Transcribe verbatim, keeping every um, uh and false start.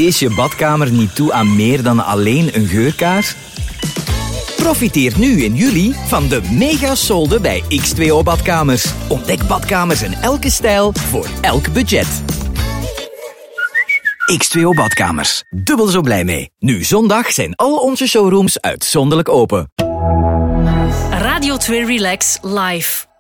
Is je badkamer niet toe aan meer dan alleen een geurkaars? Profiteer nu in juli van de mega-solde bij X twee O Badkamers. Ontdek badkamers in elke stijl voor elk budget. X twee O Badkamers. Dubbel zo blij mee. Nu zondag zijn al onze showrooms uitzonderlijk open. Radio twee Relax Live.